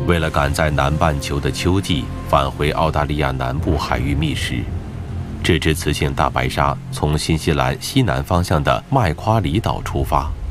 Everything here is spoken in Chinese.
为了赶在南半球的秋季返回澳大利亚南部海域觅食，这只雌性大白鲨从新西兰西南方向的麦夸里岛出发。